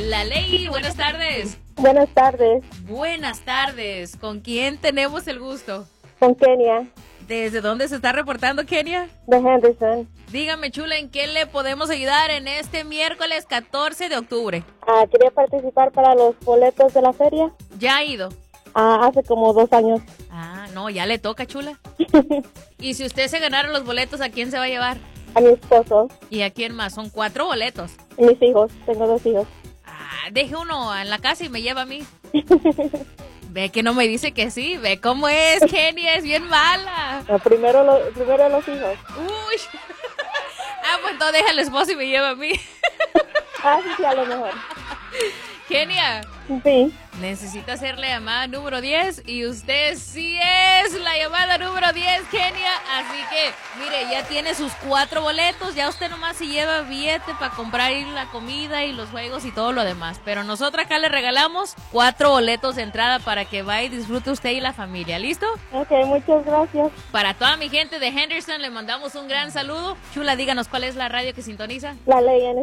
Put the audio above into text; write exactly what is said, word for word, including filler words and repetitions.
La Ley, buenas tardes. Buenas tardes. Buenas tardes. ¿Con quién tenemos el gusto? Con Kenia. ¿Desde dónde se está reportando, Kenia? De Henderson. Dígame, chula, ¿en qué le podemos ayudar en este miércoles catorce de octubre? Ah, quería participar para los boletos de la feria. ¿Ya ha ido? Ah, hace como dos años. Ah, no, ya le toca, chula. Y si usted se ganara los boletos, ¿a quién se va a llevar? A mi esposo. ¿Y a quién más? Son cuatro boletos. Y mis hijos. Tengo dos hijos. Ah, deje uno en la casa y me lleva a mí. Ve que no me dice que sí. Ve cómo es, Kenia, es bien mala. No, primero, lo, primero los hijos. Uy. Ah, pues entonces deja al esposo y me lleva a mí. Ah, sí, sí, a lo mejor. Kenia. Sí. Necesita hacer la llamada número diez y usted sí es la llamada número diez, Kenia. Así que, mire, ya tiene sus cuatro boletos. Ya usted nomás se lleva billete para comprar y la comida y los juegos y todo lo demás. Pero nosotros acá le regalamos cuatro boletos de entrada para que vaya y disfrute usted y la familia. ¿Listo? Ok, muchas gracias. Para toda mi gente de Henderson le mandamos un gran saludo. Chula, díganos cuál es la radio que sintoniza. La Ley en